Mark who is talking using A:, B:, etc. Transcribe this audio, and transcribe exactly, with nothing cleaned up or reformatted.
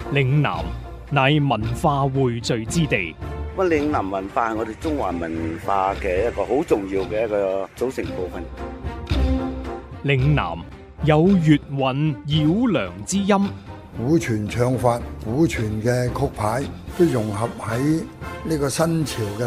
A: 嶺南乃文化匯聚之地。
B: 乜嶺南文化係我哋中華文化嘅一個好重要嘅一個組成部分。
A: 嶺南有粵韻繞梁之音，
C: 古傳唱法、古傳嘅曲牌都融合喺呢個新潮嘅